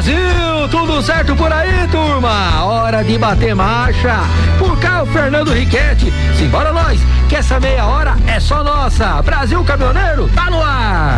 Brasil, tudo certo por aí, turma? Hora de bater marcha. Por cá, o Fernando Riquetti. Simbora nós, que essa meia hora é só nossa. Brasil Caminhoneiro, tá no ar.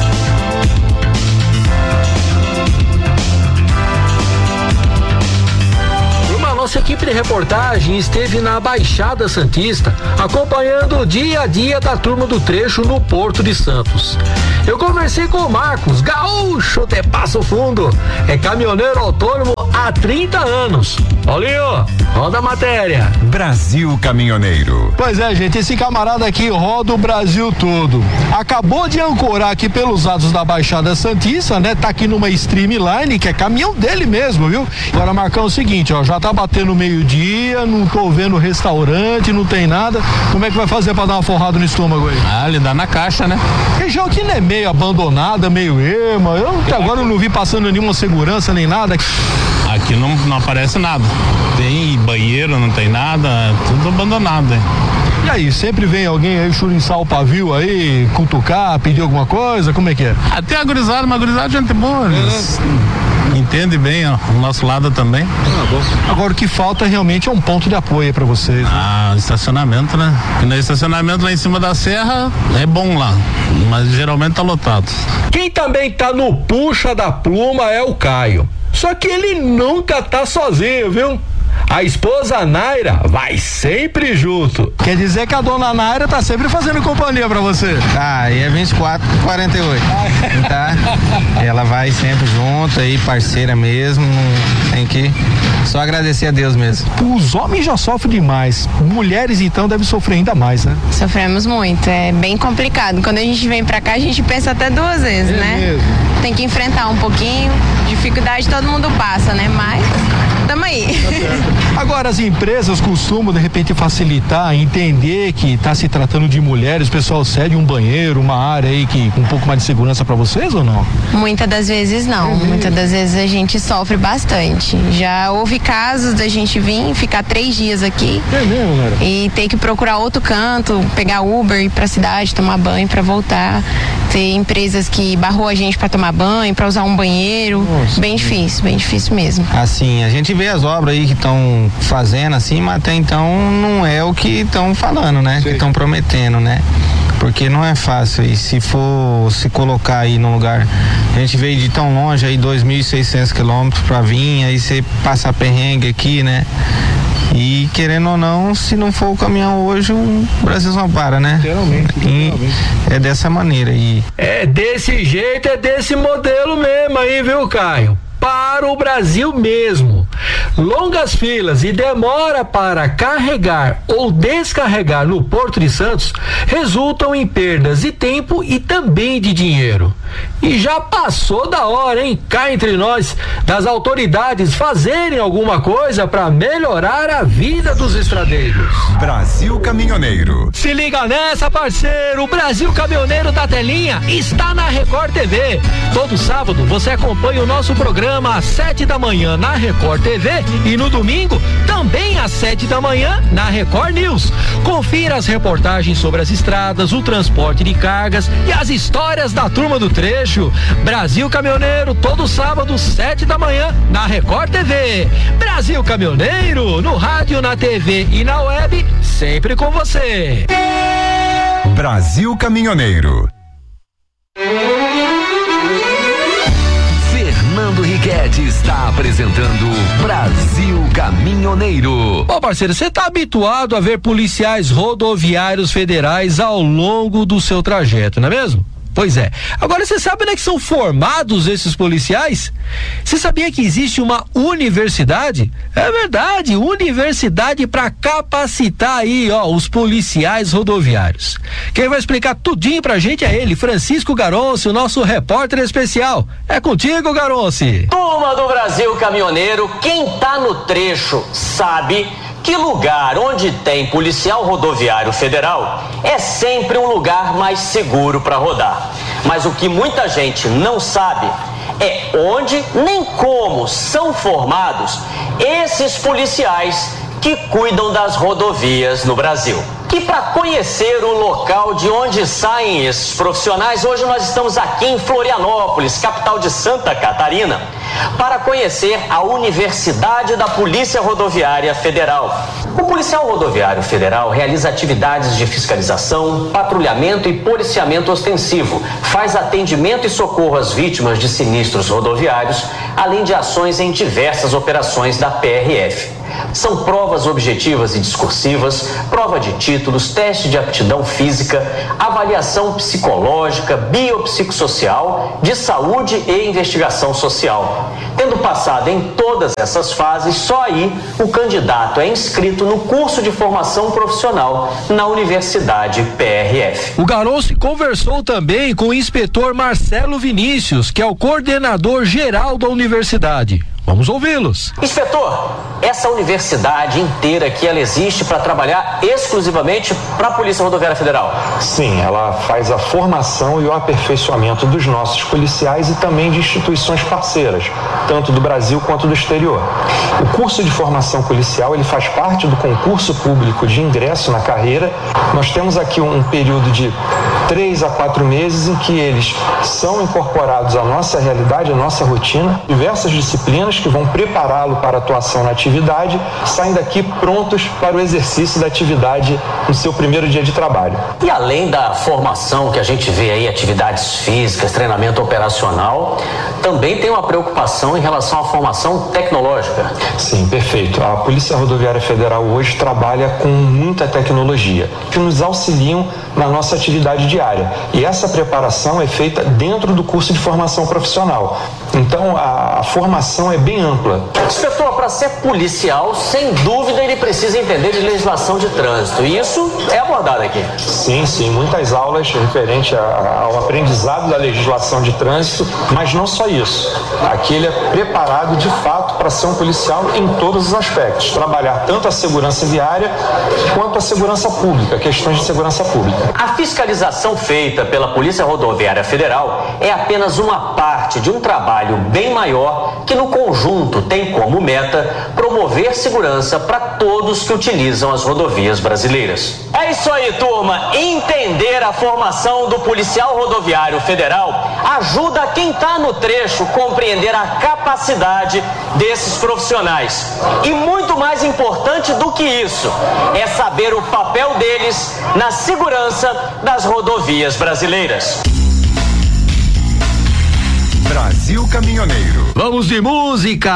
Nossa equipe de reportagem esteve na Baixada Santista, acompanhando o dia a dia da turma do trecho no Porto de Santos. Eu conversei com o Marcos, gaúcho de Passo Fundo, é caminhoneiro autônomo há 30 anos. Paulinho, roda a matéria. Brasil Caminhoneiro. Pois é, gente, esse camarada aqui roda o Brasil todo. Acabou de ancorar aqui pelos lados da Baixada Santista, né? Tá aqui numa Streamline, que é caminhão dele mesmo, viu? Agora, Marcão, é o seguinte, ó, já tá batendo meio-dia, não tô vendo restaurante, não tem nada. Como é que vai fazer pra dar uma forrada no estômago aí? Ah, ele dá na caixa, né? Região aqui não é meio abandonada, meio erma. Eu até agora não vi passando nenhuma segurança nem nada. Aqui não aparece nada. Tem banheiro, não tem nada, tudo abandonado, hein? E aí, sempre vem alguém aí churinçar o pavio aí, cutucar, pedir alguma coisa? Como é que é? Até a gurizada, mas a gurizada é gente boa. Entende bem, ó, o nosso lado também. Ah, bom. Agora o que falta realmente é um ponto de apoio para vocês. Né? Ah, estacionamento, né? E no estacionamento lá em cima da serra é bom lá, mas geralmente tá lotado. Quem também tá no puxa da pluma é o Caio. Só que ele nunca tá sozinho, viu? A esposa Naira vai sempre junto. Quer dizer que a dona Naira tá sempre fazendo companhia pra você? Tá, e é 24/48. Tá? Ela vai sempre junto aí, parceira mesmo. Tem que só agradecer a Deus mesmo. Os homens já sofrem demais. Mulheres então devem sofrer ainda mais, né? Sofremos muito, é bem complicado. Quando a gente vem pra cá, a gente pensa até duas vezes, né? Mesmo. Tem que enfrentar um pouquinho. Dificuldade todo mundo passa, né? Mas tamo aí. Agora, as empresas costumam, de repente, facilitar, entender que está se tratando de mulheres, o pessoal cede um banheiro, uma área aí que com um pouco mais de segurança para vocês ou não? Muitas das vezes não. Muitas das vezes a gente sofre bastante. Já houve casos da gente vir ficar 3 dias aqui. É mesmo, galera? E ter que procurar outro canto, pegar Uber, ir pra cidade, tomar banho para voltar. Ter empresas que barrou a gente para tomar banho, para usar um banheiro. Nossa, bem difícil mesmo. Assim, a gente vê as obras aí que estão fazendo assim, mas até então não é o que estão falando, né? Sim. Que estão prometendo, né? Porque não é fácil, e se for se colocar aí num lugar, a gente veio de tão longe aí, 2.600 quilômetros pra vir, aí você passa perrengue aqui, né? E querendo ou não, se não for o caminhão hoje, o Brasil não para, né? Literalmente. É dessa maneira aí. É desse jeito, é desse modelo mesmo aí, viu, Caio? Para o Brasil mesmo. Longas filas e demora para carregar ou descarregar no Porto de Santos resultam em perdas de tempo e também de dinheiro. E já passou da hora, hein? Cá entre nós, das autoridades fazerem alguma coisa para melhorar a vida dos estradeiros. Brasil Caminhoneiro. Se liga nessa, parceiro, o Brasil Caminhoneiro da Telinha está na Record TV. Todo sábado você acompanha o nosso programa às 7 da manhã na Record TV e no domingo também às 7 da manhã na Record News. Confira as reportagens sobre as estradas, o transporte de cargas e as histórias da turma do trecho. Brasil Caminhoneiro, todo sábado, 7 da manhã na Record TV. Brasil Caminhoneiro, no rádio, na TV e na web, sempre com você. Brasil Caminhoneiro. Fernando Riquetti está apresentando Brasil Caminhoneiro. Ô parceiro, você tá habituado a ver policiais rodoviários federais ao longo do seu trajeto, não é mesmo? Pois é. Agora você sabe onde é que são formados esses policiais? Você sabia que existe uma universidade? É verdade, universidade para capacitar aí, ó, os policiais rodoviários. Quem vai explicar tudinho pra gente é ele, Francisco Garonce, o nosso repórter especial. É contigo, Garonce. Turma do Brasil Caminhoneiro, quem tá no trecho sabe que lugar onde tem policial rodoviário federal é sempre um lugar mais seguro para rodar. Mas o que muita gente não sabe é onde nem como são formados esses policiais que cuidam das rodovias no Brasil. E para conhecer o local de onde saem esses profissionais, hoje nós estamos aqui em Florianópolis, capital de Santa Catarina, para conhecer a Universidade da Polícia Rodoviária Federal. O policial rodoviário federal realiza atividades de fiscalização, patrulhamento e policiamento ostensivo, faz atendimento e socorro às vítimas de sinistros rodoviários, além de ações em diversas operações da PRF. São provas objetivas e discursivas, prova de títulos, teste de aptidão física, avaliação psicológica, biopsicossocial, de saúde e investigação social. Tendo passado em todas essas fases, só aí o candidato é inscrito no curso de formação profissional na Universidade PRF. O Garonce conversou também com o inspetor Marcelo Vinícius, que é o coordenador geral da universidade. Vamos ouvi-los. Inspetor, essa universidade inteira aqui, ela existe para trabalhar exclusivamente para a Polícia Rodoviária Federal? Sim, ela faz a formação e o aperfeiçoamento dos nossos policiais e também de instituições parceiras, tanto do Brasil quanto do exterior. O curso de formação policial, ele faz parte do concurso público de ingresso na carreira. Nós temos aqui um período de 3 a 4 meses em que eles são incorporados à nossa realidade, à nossa rotina, diversas disciplinas que vão prepará-lo para a atuação na atividade, saem daqui prontos para o exercício da atividade no seu primeiro dia de trabalho. E além da formação que a gente vê aí, atividades físicas, treinamento operacional, também tem uma preocupação em relação à formação tecnológica? Sim, perfeito. A Polícia Rodoviária Federal hoje trabalha com muita tecnologia, que nos auxiliam na nossa atividade diária. E essa preparação é feita dentro do curso de formação profissional. Então, a formação é bem ampla. Inspetor, para ser policial, sem dúvida ele precisa entender de legislação de trânsito. E isso é abordado aqui? Sim, muitas aulas referentes ao aprendizado da legislação de trânsito, mas não só isso. Aqui ele é preparado de fato para ser um policial em todos os aspectos. Trabalhar tanto a segurança viária quanto a segurança pública, questões de segurança pública. A fiscalização feita pela Polícia Rodoviária Federal é apenas uma parte de um trabalho bem maior que no conjunto tem como meta promover segurança para todos que utilizam as rodovias brasileiras. É isso aí, turma. Entender a formação do policial rodoviário federal ajuda quem está no trecho a compreender a capacidade desses profissionais. E muito mais importante do que isso, é saber o papel deles na segurança das rodovias brasileiras. Brasil Caminhoneiro. Vamos de música.